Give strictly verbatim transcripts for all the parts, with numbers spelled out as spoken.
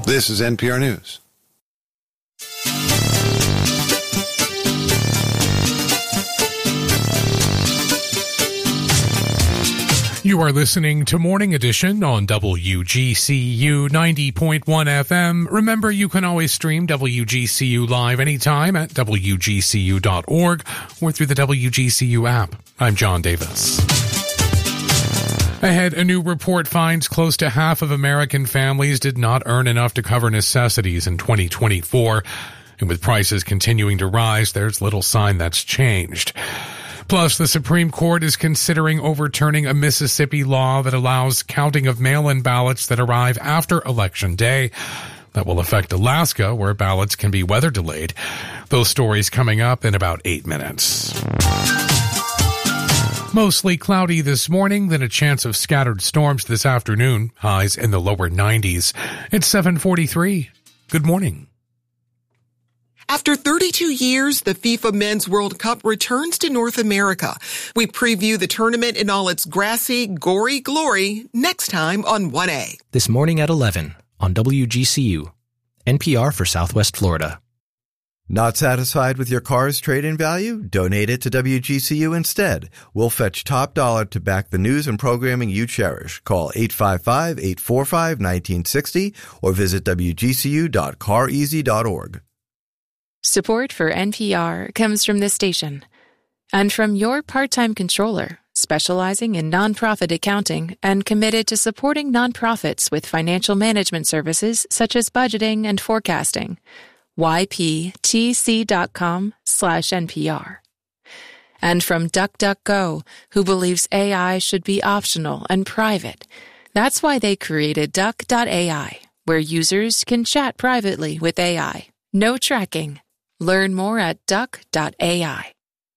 This is N P R News. You are listening to Morning Edition on W G C U ninety point one F M. Remember, you can always stream W G C U live anytime at W G C U dot org or through the W G C U app. I'm John Davis. Ahead, a new report finds close to half of American families did not earn enough to cover necessities in twenty twenty-four. And with prices continuing to rise, there's little sign that's changed. Plus, the Supreme Court is considering overturning a Mississippi law that allows counting of mail-in ballots that arrive after Election Day. That will affect Alaska, where ballots can be weather delayed. Those stories coming up in about eight minutes. Mostly cloudy this morning, then a chance of scattered storms this afternoon. Highs in the lower nineties. It's seven forty-three. Good morning. After thirty-two years, the FIFA Men's World Cup returns to North America. We preview the tournament in all its grassy, gory glory next time on one A. This morning at eleven on W G C U, N P R for Southwest Florida. Not satisfied with your car's trade-in value? Donate it to W G C U instead. We'll fetch top dollar to back the news and programming you cherish. Call eight five five, eight four five, one nine six zero or visit W G C U dot car easy dot org. Support for N P R comes from this station and from your part-time controller, specializing in nonprofit accounting and committed to supporting nonprofits with financial management services such as budgeting and forecasting. Y P T C dot com slash N P R. And from DuckDuckGo, who believes A I should be optional and private. That's why they created Duck dot A I, where users can chat privately with A I. No tracking. Learn more at Duck dot A I.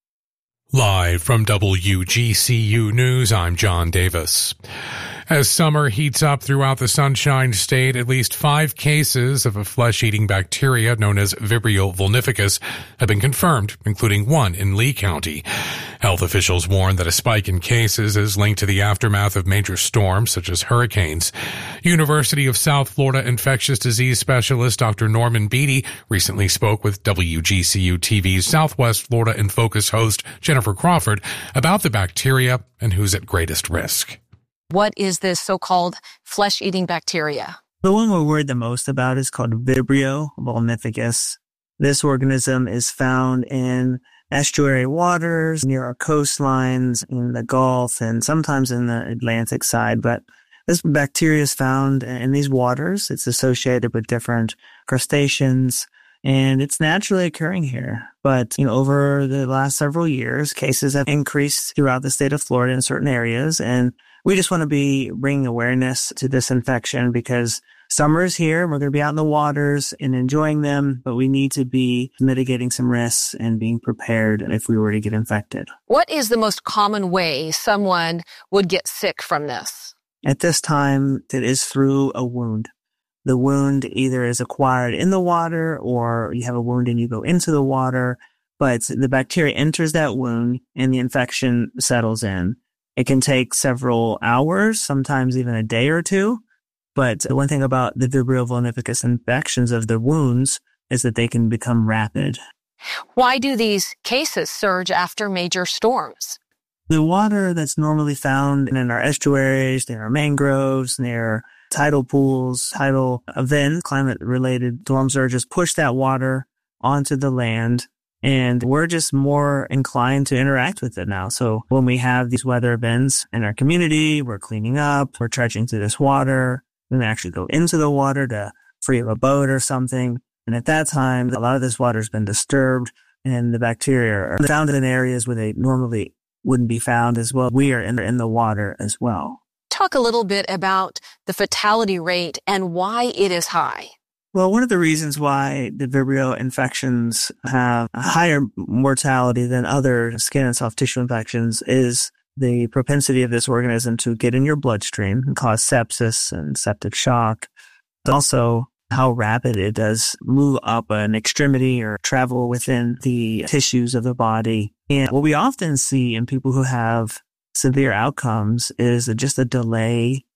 Live from W G C U News, I'm John Davis. As summer heats up throughout the Sunshine State, at least five cases of a flesh-eating bacteria known as Vibrio vulnificus have been confirmed, including one in Lee County. Health officials warn that a spike in cases is linked to the aftermath of major storms such as hurricanes. University of South Florida infectious disease specialist Doctor Norman Beatty recently spoke with W G C U T V's Southwest Florida in Focus host Jennifer Crawford about the bacteria and who's at greatest risk. What is this so-called flesh-eating bacteria? The one we're worried the most about is called Vibrio vulnificus. This organism is found in estuary waters, near our coastlines, in the Gulf, and sometimes in the Atlantic side. But this bacteria is found in these waters. It's associated with different crustaceans, and it's naturally occurring here. But, you know, over the last several years, cases have increased throughout the state of Florida in certain areas, and we just want to be bringing awareness to this infection because summer is here. We're going to be out in the waters and enjoying them, but we need to be mitigating some risks and being prepared if we were to get infected. What is the most common way someone would get sick from this? At this time, it is through a wound. The wound either is acquired in the water or you have a wound and you go into the water, but the bacteria enters that wound and the infection settles in. It can take several hours, sometimes even a day or two. But the one thing about the Vibrio vulnificus infections of the wounds is that they can become rapid. Why do these cases surge after major storms? The water that's normally found in our estuaries, near our mangroves, near tidal pools, tidal events, climate-related storm surges push that water onto the land. And we're just more inclined to interact with it now. So when we have these weather events in our community, we're cleaning up, we're trudging through this water, we actually go into the water to free up a boat or something. And at that time, a lot of this water has been disturbed and the bacteria are found in areas where they normally wouldn't be found as well. We are in, in the water as well. Talk a little bit about the fatality rate and why it is high. Well, one of the reasons why the Vibrio infections have a higher mortality than other skin and soft tissue infections is the propensity of this organism to get in your bloodstream and cause sepsis and septic shock. Also, how rapid it does move up an extremity or travel within the tissues of the body. And what we often see in people who have severe outcomes is just a delay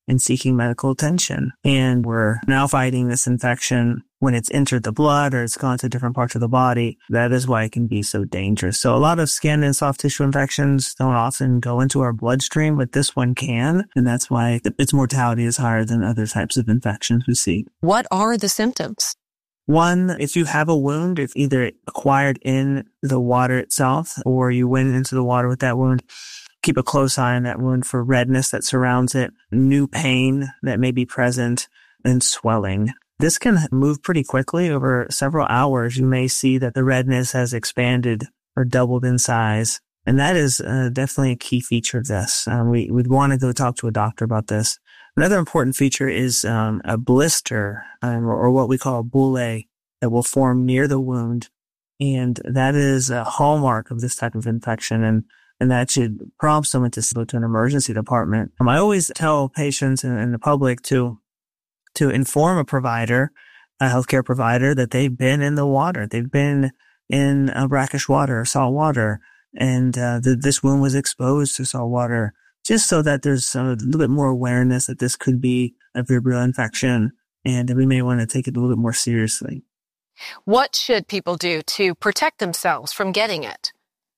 and seeking medical attention. And we're now fighting this infection when it's entered the blood or it's gone to different parts of the body. That is why it can be so dangerous. So a lot of skin and soft tissue infections don't often go into our bloodstream, but this one can. And that's why its mortality is higher than other types of infections we see. What are the symptoms? One, if you have a wound, it's either acquired in the water itself or you went into the water with that wound, keep a close eye on that wound for redness that surrounds it, new pain that may be present, and swelling. This can move pretty quickly. Over several hours, you may see that the redness has expanded or doubled in size. And that is uh, definitely a key feature of this. Um, we, we'd want to go talk to a doctor about this. Another important feature is um, a blister um, or, or what we call a bulle that will form near the wound. And that is a hallmark of this type of infection. And And that should prompt someone to go to an emergency department. Um, I always tell patients and, and the public to to inform a provider, a healthcare provider, that they've been in the water. They've been in uh, brackish water or salt water, and uh, that this wound was exposed to salt water, just so that there's a little bit more awareness that this could be a Vibrio infection, and we may want to take it a little bit more seriously. What should people do to protect themselves from getting it?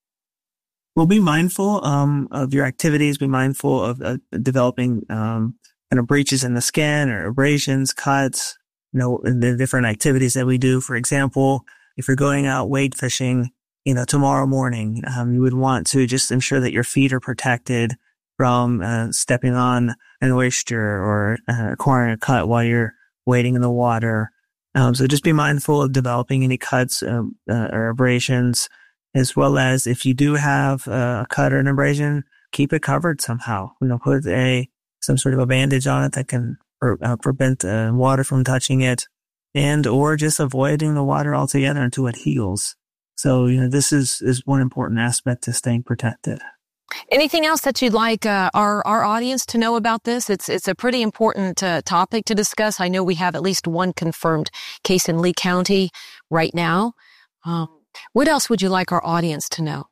Well, be mindful um, of your activities. Be mindful of uh, developing um, kind of breaches in the skin or abrasions, cuts, you know, the different activities that we do. For example, if you're going out wade fishing, you know, tomorrow morning, um, you would want to just ensure that your feet are protected from uh, stepping on an oyster or uh, acquiring a cut while you're wading in the water. Um, so just be mindful of developing any cuts um, uh, or abrasions, as well as if you do have a cut or an abrasion, keep it covered somehow. You know, put a some sort of a bandage on it that can per, uh, prevent uh, water from touching it, and or just avoiding the water altogether until it heals. So, you know, this is is one important aspect to staying protected. Anything else that you'd like uh, our our audience to know about this? It's it's a pretty important uh, topic to discuss. I know we have at least one confirmed case in Lee County right now. Um, What else would you like our audience to know?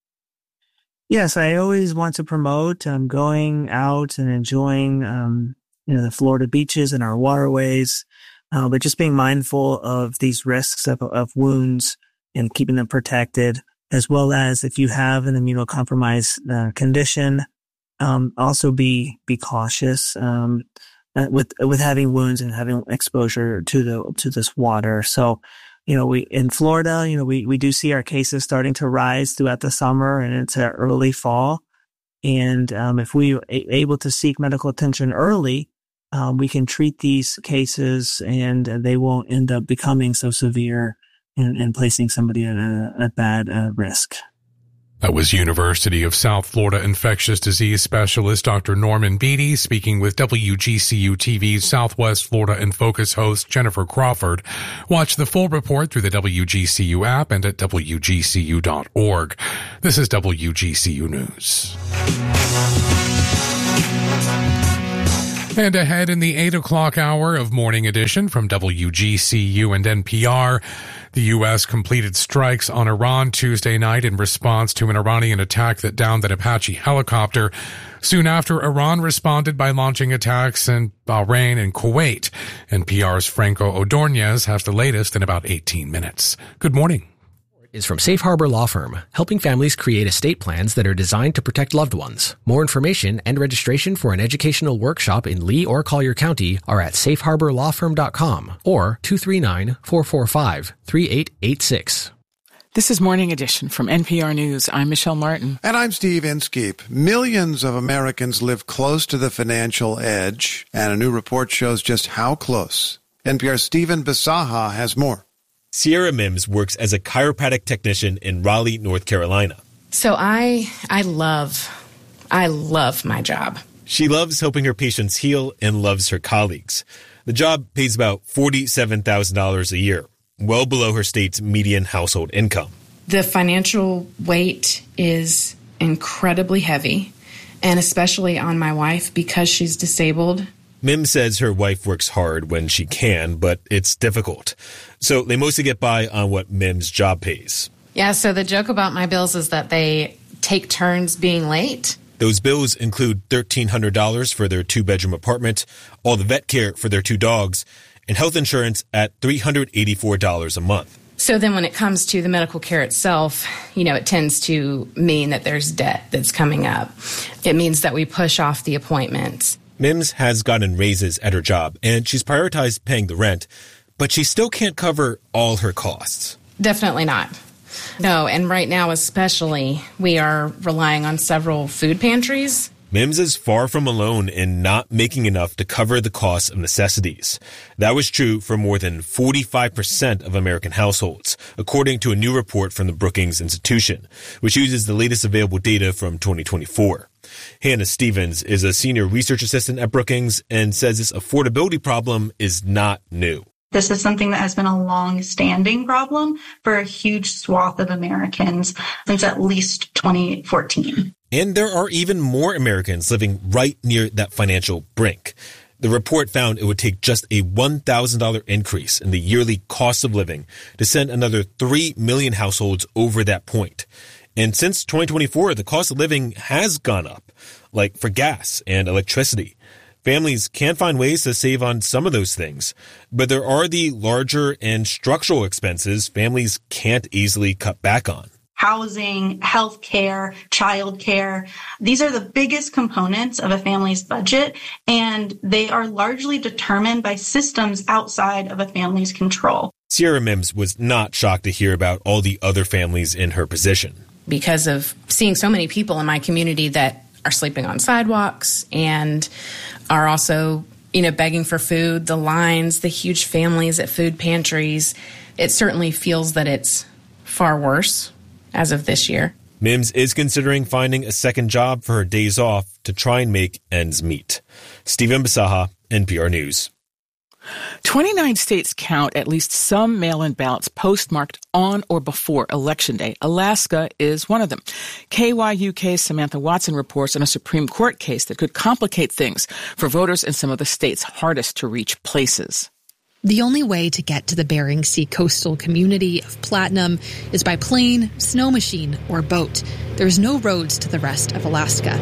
Yes, I always want to promote um, going out and enjoying, um, you know, the Florida beaches and our waterways, uh, but just being mindful of these risks of, of wounds and keeping them protected, as well as if you have an immunocompromised uh, condition, um, also be be cautious um, uh, with with having wounds and having exposure to the to this water. So. You know, we, in Florida, you know, we, we do see our cases starting to rise throughout the summer and into early fall. And, um, if we are able to seek medical attention early, um, we can treat these cases and they won't end up becoming so severe and, and placing somebody at a, a bad uh, risk. That was University of South Florida infectious disease specialist Doctor Norman Beatty speaking with W G C U T V's Southwest Florida in Focus host Jennifer Crawford. Watch the full report through the W G C U app and at W G C U dot org. This is W G C U News. And ahead in the eight o'clock hour of Morning Edition from W G C U and N P R, the U S completed strikes on Iran Tuesday night in response to an Iranian attack that downed an Apache helicopter. Soon after, Iran responded by launching attacks in Bahrain and Kuwait. N P R's Franco Ordonez has the latest in about eighteen minutes. Good morning. Is from Safe Harbor Law Firm, helping families create estate plans that are designed to protect loved ones. More information and registration for an educational workshop in Lee or Collier County are at safe harbor law firm dot com or two three nine, four four five, three eight eight six. This is Morning Edition from N P R News. I'm Michelle Martin. And I'm Steve Inskeep. Millions of Americans live close to the financial edge, and a new report shows just how close. N P R's Stephen Bisaha has more. Sierra Mims works as a chiropractic technician in Raleigh, North Carolina. So I I love, I love my job. She loves helping her patients heal and loves her colleagues. The job pays about forty-seven thousand dollars a year, well below her state's median household income. The financial weight is incredibly heavy, and especially on my wife because she's disabled. Mim says her wife works hard when she can, but it's difficult. So they mostly get by on what Mim's job pays. Yeah, so the joke about my bills is that they take turns being late. Those bills include thirteen hundred dollars for their two-bedroom apartment, all the vet care for their two dogs, and health insurance at three hundred eighty-four dollars a month. So then when it comes to the medical care itself, you know, it tends to mean that there's debt that's coming up. It means that we push off the appointments. Mims has gotten raises at her job, and she's prioritized paying the rent, but she still can't cover all her costs. Definitely not. No, and right now especially, we are relying on several food pantries. Mims is far from alone in not making enough to cover the cost of necessities. That was true for more than forty-five percent of American households, according to a new report from the Brookings Institution, which uses the latest available data from twenty twenty-four. Hannah Stevens is a senior research assistant at Brookings and says this affordability problem is not new. This is something that has been a long-standing problem for a huge swath of Americans since at least twenty fourteen. And there are even more Americans living right near that financial brink. The report found it would take just a one thousand dollars increase in the yearly cost of living to send another three million households over that point. And since twenty twenty-four, the cost of living has gone up, like for gas and electricity. Families can find ways to save on some of those things, but there are the larger and structural expenses families can't easily cut back on. Housing, healthcare, childcare. These are the biggest components of a family's budget, and they are largely determined by systems outside of a family's control. Sierra Mims was not shocked to hear about all the other families in her position. Because of seeing so many people in my community that are sleeping on sidewalks and are also, you know, begging for food, the lines, the huge families at food pantries, it certainly feels that it's far worse as of this year. Mims is considering finding a second job for her days off to try and make ends meet. Stephen Bisaha, N P R News. twenty-nine states count at least some mail-in ballots postmarked on or before Election Day. Alaska is one of them. K Y U K's Samantha Watson reports on a Supreme Court case that could complicate things for voters in some of the state's hardest-to-reach places. The only way to get to the Bering Sea coastal community of Platinum is by plane, snow machine, or boat. There's no roads to the rest of Alaska.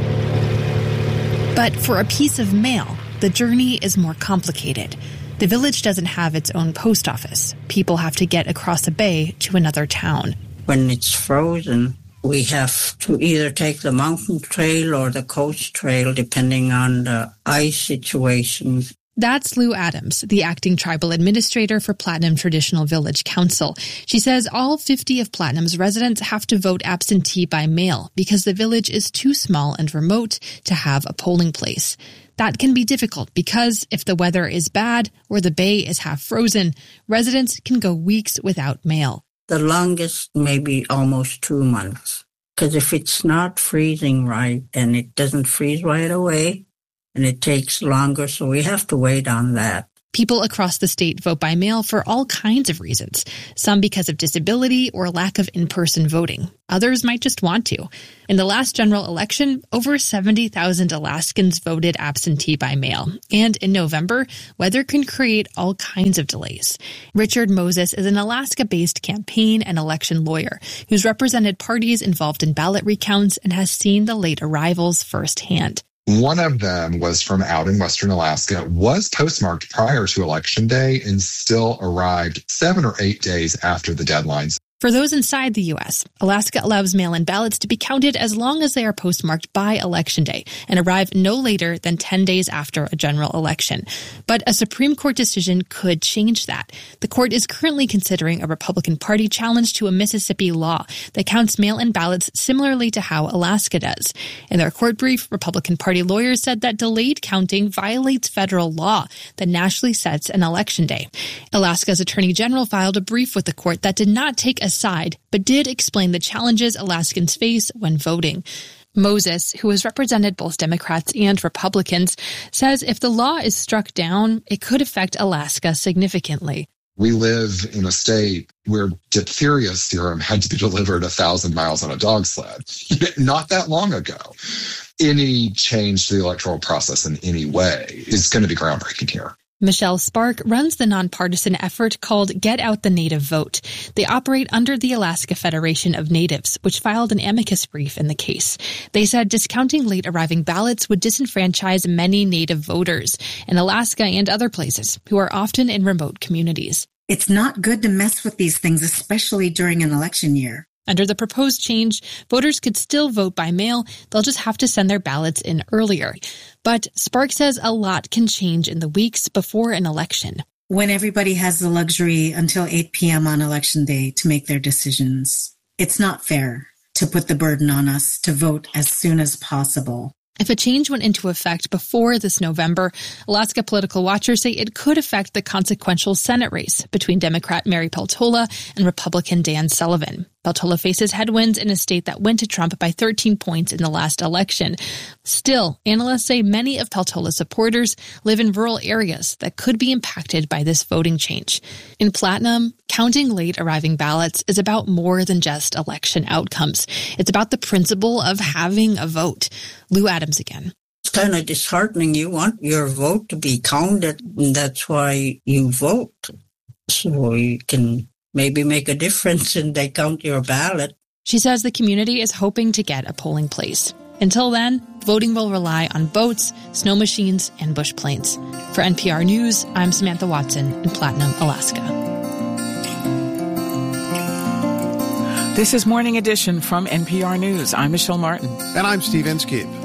But for a piece of mail, the journey is more complicated. The village doesn't have its own post office. People have to get across a bay to another town. When it's frozen, we have to either take the mountain trail or the coast trail, depending on the ice situation. That's Lou Adams, the acting tribal administrator for Platinum Traditional Village Council. She says all fifty of Platinum's residents have to vote absentee by mail because the village is too small and remote to have a polling place. That can be difficult because if the weather is bad or the bay is half frozen, residents can go weeks without mail. The longest maybe almost two months. Because if it's not freezing right and it doesn't freeze right away, and it takes longer, so we have to wait on that. People across the state vote by mail for all kinds of reasons, some because of disability or lack of in-person voting. Others might just want to. In the last general election, over seventy thousand Alaskans voted absentee by mail. And in November, weather can create all kinds of delays. Richard Moses is an Alaska-based campaign and election lawyer who's represented parties involved in ballot recounts and has seen the late arrivals firsthand. One of them was from out in Western Alaska, was postmarked prior to Election Day and still arrived seven or eight days after the deadlines. For those inside the U S, Alaska allows mail-in ballots to be counted as long as they are postmarked by Election Day and arrive no later than ten days after a general election. But a Supreme Court decision could change that. The court is currently considering a Republican Party challenge to a Mississippi law that counts mail-in ballots similarly to how Alaska does. In their court brief, Republican Party lawyers said that delayed counting violates federal law that nationally sets an election day. Alaska's Attorney General filed a brief with the court that did not take a side, but did explain the challenges Alaskans face when voting. Moses, who has represented both Democrats and Republicans, says if the law is struck down, it could affect Alaska significantly. We live in a state where diphtheria serum had to be delivered a thousand miles on a dog sled not that long ago. Any change to the electoral process in any way is going to be groundbreaking here. Michelle Spark runs the nonpartisan effort called Get Out the Native Vote. They operate under the Alaska Federation of Natives, which filed an amicus brief in the case. They said discounting late arriving ballots would disenfranchise many Native voters in Alaska and other places who are often in remote communities. It's not good to mess with these things, especially during an election year. Under the proposed change, voters could still vote by mail. They'll just have to send their ballots in earlier. But Spark says a lot can change in the weeks before an election. When everybody has the luxury until eight p.m. on election day to make their decisions, it's not fair to put the burden on us to vote as soon as possible. If a change went into effect before this November, Alaska political watchers say it could affect the consequential Senate race between Democrat Mary Peltola and Republican Dan Sullivan. Peltola faces headwinds in a state that went to Trump by thirteen points in the last election. Still, analysts say many of Peltola's supporters live in rural areas that could be impacted by this voting change. In Platinum, counting late arriving ballots is about more than just election outcomes. It's about the principle of having a vote. Lou Adams again. It's kind of disheartening. You want your vote to be counted, and that's why you vote. So you can maybe make a difference and they count your ballot. She says the community is hoping to get a polling place. Until then, voting will rely on boats, snow machines, and bush planes. For N P R News, I'm Samantha Watson in Platinum, Alaska. This is Morning Edition from N P R News. I'm Michelle Martin. And I'm Steve Inskeep.